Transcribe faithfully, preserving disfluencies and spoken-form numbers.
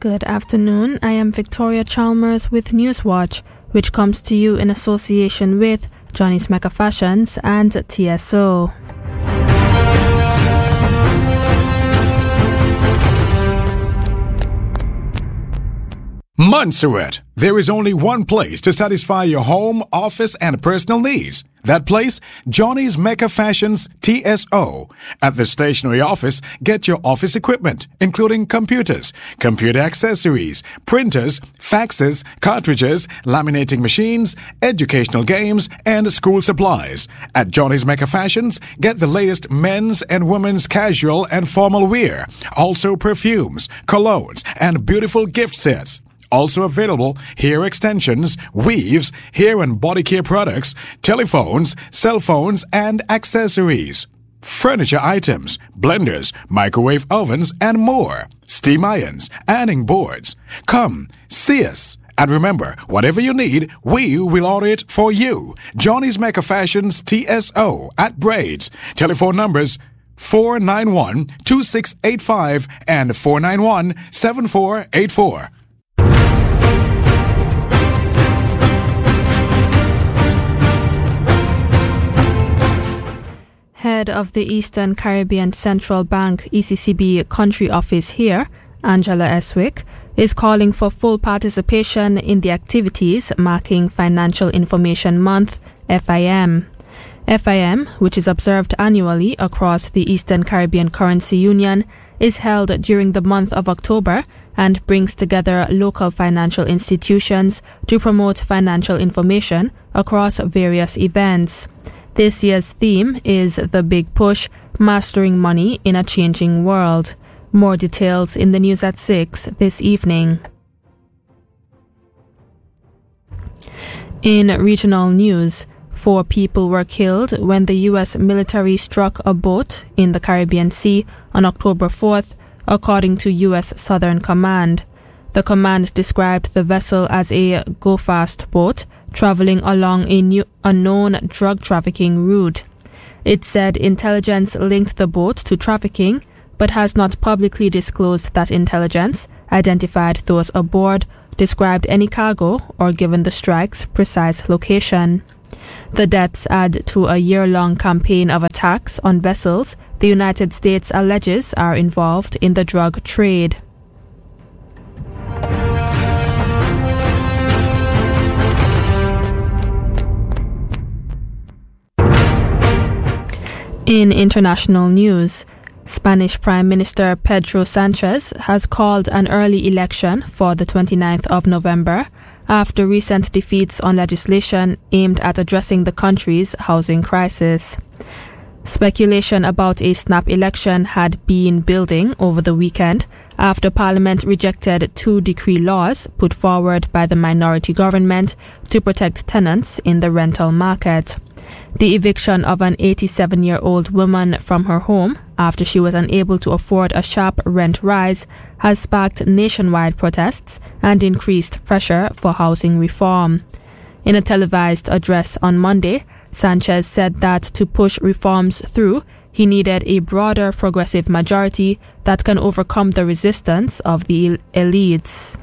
Good afternoon. I am Victoria Chalmers with Newswatch, which comes to you in association with Johnny's Mecca Fashions and T S O. Montserrat. There is only one place to satisfy your home, office, and personal needs. That place, Johnny's Mecca Fashions T S O. At the stationery office, get your office equipment, including computers, computer accessories, printers, faxes, cartridges, laminating machines, educational games, and school supplies. At Johnny's Mecca Fashions, get the latest men's and women's casual and formal wear. Also perfumes, colognes, and beautiful gift sets. Also available, hair extensions, weaves, hair and body care products, telephones, cell phones, and accessories. Furniture items, blenders, microwave ovens, and more. Steam irons, ironing boards. Come, see us. And remember, whatever you need, we will order it for you. Johnny's Mecca Fashions T S O at Braids. Telephone numbers four nine one, two six eight five and four nine one, seven four eight four. Head of the Eastern Caribbean Central Bank E C C B country office here, Angela Eswick, is calling for full participation in the activities marking Financial Information Month, F I M. F I M, which is observed annually across the Eastern Caribbean Currency Union, is held during the month of October and brings together local financial institutions to promote financial information across various events. This year's theme is The Big Push, Mastering Money in a Changing World. More details in the news at six this evening. In regional news, four people were killed when the U S military struck a boat in the Caribbean Sea on October fourth, according to U S Southern Command. The command described the vessel as a go-fast boat traveling along a new unknown drug trafficking route. It said intelligence linked the boat to trafficking, but has not publicly disclosed that intelligence, identified those aboard, described any cargo, or given the strike's precise location. The deaths add to a year-long campaign of attacks on vessels the United States alleges are involved in the drug trade. In international news, Spanish Prime Minister Pedro Sanchez has called an early election for the twenty-ninth of November after recent defeats on legislation aimed at addressing the country's housing crisis. Speculation about a snap election had been building over the weekend after Parliament rejected two decree laws put forward by the minority government to protect tenants in the rental market. The eviction of an eighty-seven-year-old woman from her home after she was unable to afford a sharp rent rise has sparked nationwide protests and increased pressure for housing reform. In a televised address on Monday, Sanchez said that to push reforms through, he needed a broader progressive majority that can overcome the resistance of the elites.